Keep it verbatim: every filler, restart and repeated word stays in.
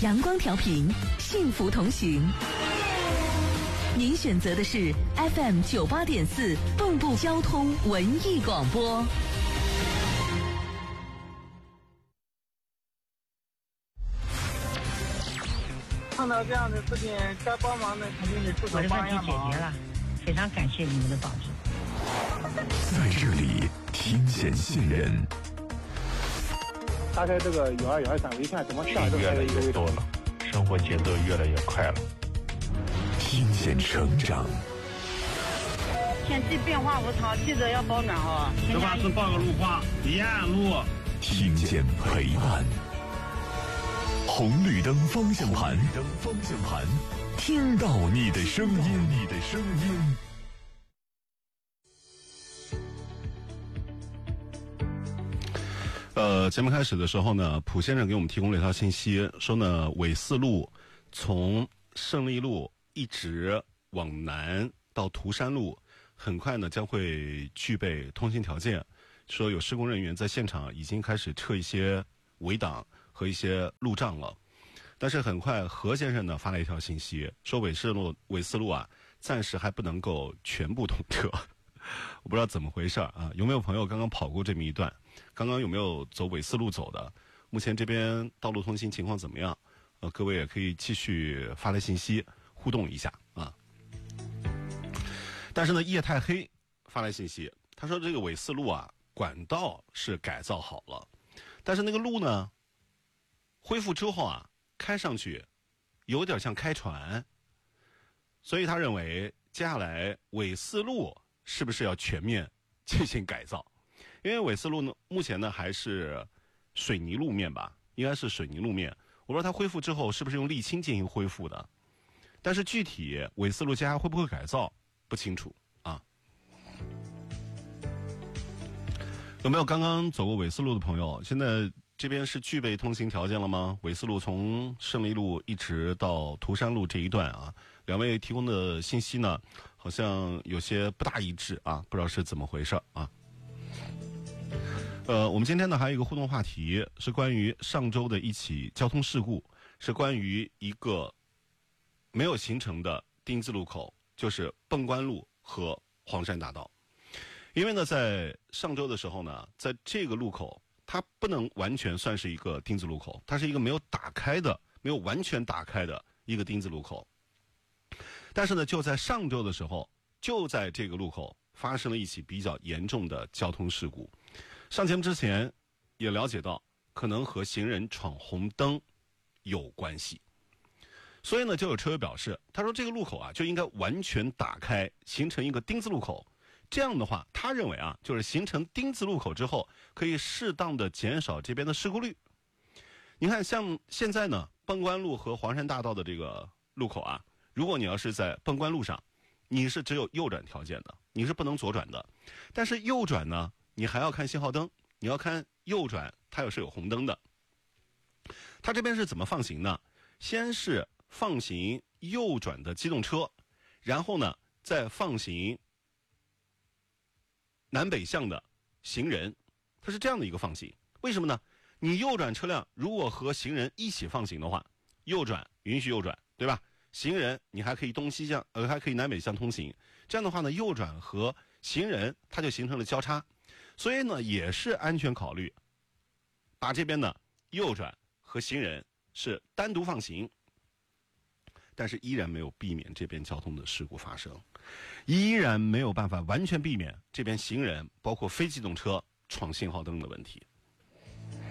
阳光调频，幸福同行。您选择的是 F M 九八点四蚌埠交通文艺广播。 碰到这样的事情，该帮忙的肯定得出手帮一下忙。 我的问题解决了，非常感谢你们的帮助。 在这里听见信任。 打开这个幺二幺二三，我一看怎么下都越来越多了，生活节奏越来越快了。 听见成长。 天气变化无常，记得要保暖哦。 这把是报个路话，沿路。 听见陪伴。红绿灯方向盘，红绿灯方向盘，听到你的声音，你的声音。 呃，节目开始的时候呢，蒲先生给我们提供了一条信息，说呢，纬四路从胜利路一直往南到涂山路，很快呢将会具备通行条件。说有施工人员在现场已经开始撤一些围挡和一些路障了。但是很快何先生呢发了一条信息，说纬四路纬四路啊，暂时还不能够全部通车。我不知道怎么回事啊？有没有朋友刚刚跑过这么一段？刚刚有没有走纬四路走的？目前这边道路通行情况怎么样？呃，各位也可以继续发来信息互动一下啊。但是呢，夜太黑发来信息，他说这个纬四路啊，管道是改造好了，但是那个路呢，恢复之后啊，开上去有点像开船，所以他认为接下来纬四路是不是要全面进行改造？因为纬四路呢，目前呢还是水泥路面吧，应该是水泥路面。我不知道它恢复之后是不是用沥青进行恢复的，但是具体纬四路接下来会不会改造不清楚啊。有没有刚刚走过纬四路的朋友？现在这边是具备通行条件了吗？纬四路从胜利路一直到涂山路这一段啊，两位提供的信息呢，好像有些不大一致啊，不知道是怎么回事啊。呃，我们今天呢还有一个互动话题，是关于上周的一起交通事故，是关于一个没有形成的丁字路口，就是蚌关路和黄山大道。因为呢，在上周的时候呢，在这个路口，它不能完全算是一个丁字路口，它是一个没有打开的、没有完全打开的一个丁字路口。但是呢，就在上周的时候，就在这个路口发生了一起比较严重的交通事故。上节目之前也了解到，可能和行人闯红灯有关系，所以呢，就有车友表示，他说这个路口啊就应该完全打开，形成一个丁字路口。这样的话，他认为啊，就是形成丁字路口之后，可以适当的减少这边的事故率。你看，像现在呢，蚌关路和黄山大道的这个路口啊，如果你要是在蚌关路上，你是只有右转条件的，你是不能左转的。但是右转呢，你还要看信号灯，你要看右转，它也是有红灯的。它这边是怎么放行呢？先是放行右转的机动车，然后呢，再放行南北向的行人，它是这样的一个放行。为什么呢？你右转车辆如果和行人一起放行的话，右转允许右转，对吧？行人你还可以东西向，呃，还可以南北向通行。这样的话呢，右转和行人它就形成了交叉，所以呢，也是安全考虑，把这边呢右转和行人是单独放行。但是依然没有避免这边交通的事故发生，依然没有办法完全避免这边行人包括非机动车闯信号灯的问题。